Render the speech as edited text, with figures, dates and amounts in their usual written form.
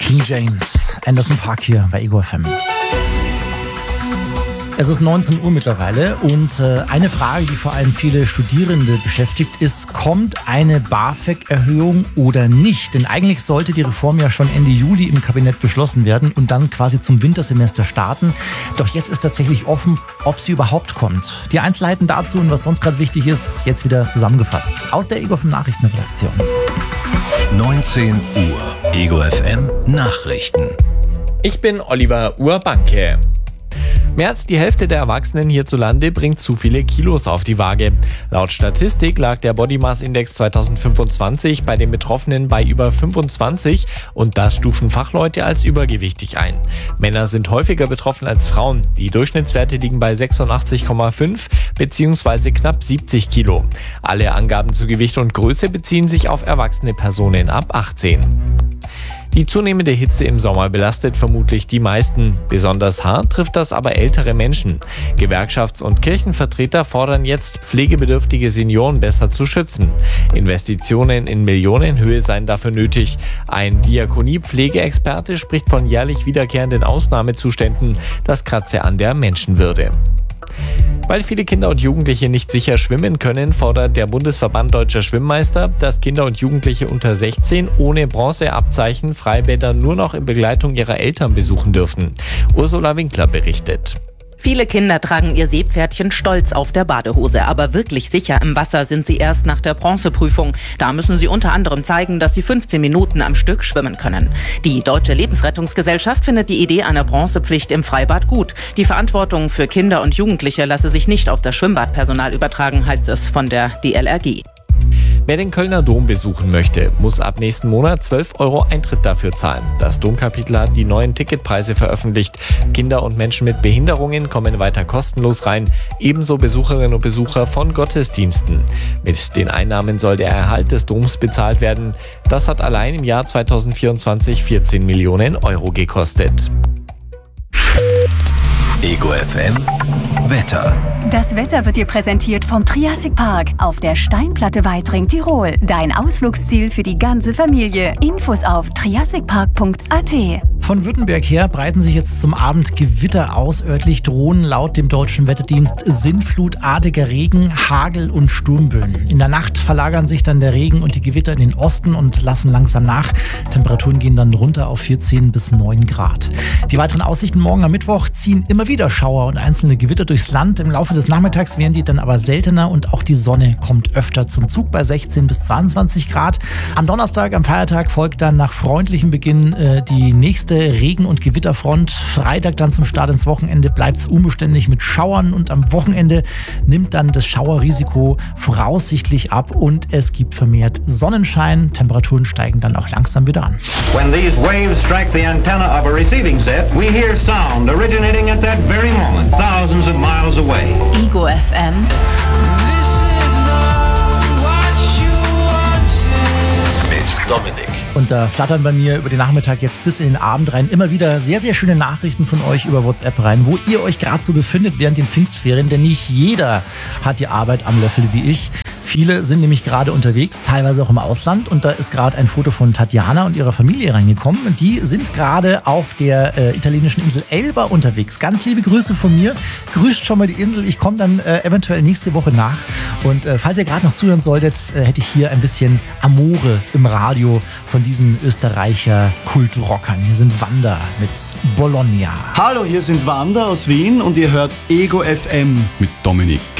King James, Anderson .Paak hier bei Ego FM. Es ist 19 Uhr mittlerweile und eine Frage, die vor allem viele Studierende beschäftigt, ist, kommt eine BAföG-Erhöhung oder nicht? Denn eigentlich sollte die Reform ja schon Ende Juli im Kabinett beschlossen werden und dann quasi zum Wintersemester starten. Doch jetzt ist tatsächlich offen, ob sie überhaupt kommt. Die Einzelheiten dazu und was sonst gerade wichtig ist, jetzt wieder zusammengefasst. Aus der Ego FM Nachrichtenredaktion. 19 Uhr. Ego FM Nachrichten. Ich bin Oliver Urbanke. Mehr als die Hälfte der Erwachsenen hierzulande bringt zu viele Kilos auf die Waage. Laut Statistik lag der Body Mass Index 2025 bei den Betroffenen bei über 25 und das stufen Fachleute als übergewichtig ein. Männer sind häufiger betroffen als Frauen. Die Durchschnittswerte liegen bei 86,5 bzw. knapp 70 Kilo. Alle Angaben zu Gewicht und Größe beziehen sich auf erwachsene Personen ab 18. Die zunehmende Hitze im Sommer belastet vermutlich die meisten. Besonders hart trifft das aber ältere Menschen. Gewerkschafts- und Kirchenvertreter fordern jetzt, pflegebedürftige Senioren besser zu schützen. Investitionen in Millionenhöhe seien dafür nötig. Ein Diakonie-Pflegeexperte spricht von jährlich wiederkehrenden Ausnahmezuständen. Das kratze an der Menschenwürde. Weil viele Kinder und Jugendliche nicht sicher schwimmen können, fordert der Bundesverband Deutscher Schwimmmeister, dass Kinder und Jugendliche unter 16 ohne Bronzeabzeichen Freibäder nur noch in Begleitung ihrer Eltern besuchen dürfen. Ursula Winkler berichtet. Viele Kinder tragen ihr Seepferdchen stolz auf der Badehose, aber wirklich sicher im Wasser sind sie erst nach der Bronzeprüfung. Da müssen sie unter anderem zeigen, dass sie 15 Minuten am Stück schwimmen können. Die Deutsche Lebensrettungsgesellschaft findet die Idee einer Bronzepflicht im Freibad gut. Die Verantwortung für Kinder und Jugendliche lasse sich nicht auf das Schwimmbadpersonal übertragen, heißt es von der DLRG. Wer den Kölner Dom besuchen möchte, muss ab nächsten Monat 12 € Eintritt dafür zahlen. Das Domkapitel hat die neuen Ticketpreise veröffentlicht. Kinder und Menschen mit Behinderungen kommen weiter kostenlos rein, ebenso Besucherinnen und Besucher von Gottesdiensten. Mit den Einnahmen soll der Erhalt des Doms bezahlt werden. Das hat allein im Jahr 2024 14 Millionen € gekostet. Ego FM Wetter. Das Wetter wird dir präsentiert vom Triassic Park auf der Steinplatte Weitring, Tirol. Dein Ausflugsziel für die ganze Familie. Infos auf triassicpark.at. Von Württemberg her breiten sich jetzt zum Abend Gewitter aus. Örtlich drohen laut dem Deutschen Wetterdienst sinnflutartiger Regen, Hagel und Sturmböen. In der Nacht verlagern sich dann der Regen und die Gewitter in den Osten und lassen langsam nach. Temperaturen gehen dann runter auf 14 bis 9 Grad. Die weiteren Aussichten morgen am Mittwoch ziehen immer wieder Schauer und einzelne Gewitter durchs Land. Im Laufe des Nachmittags werden die dann aber seltener und auch die Sonne kommt öfter zum Zug bei 16 bis 22 Grad. Am Donnerstag, am Feiertag, folgt dann nach freundlichem Beginn die nächste Regen- und Gewitterfront. Freitag dann zum Start ins Wochenende bleibt es unbeständig mit Schauern und am Wochenende nimmt dann das Schauerrisiko voraussichtlich ab und es gibt vermehrt Sonnenschein. Temperaturen steigen dann auch langsam wieder an. When these waves strike the antenna of a receiving set, we hear sound originating at that very moment, thousands of miles away. Ego FM. Mit Dominik. Und da flattern bei mir über den Nachmittag jetzt bis in den Abend rein immer wieder sehr, sehr schöne Nachrichten von euch über WhatsApp rein, wo ihr euch gerade so befindet während den Pfingstferien, denn nicht jeder hat die Arbeit am Löffel wie ich. Viele sind nämlich gerade unterwegs, teilweise auch im Ausland und da ist gerade ein Foto von Tatjana und ihrer Familie reingekommen. Die sind gerade auf der italienischen Insel Elba unterwegs. Ganz liebe Grüße von mir. Grüßt schon mal die Insel. Ich komme dann eventuell nächste Woche nach. Und falls ihr gerade noch zuhören solltet, hätte ich hier ein bisschen Amore im Radio von diesen Österreicher Kultrockern. Hier sind Wanda mit Bologna. Hallo, hier sind Wanda aus Wien und ihr hört Ego FM mit Dominik.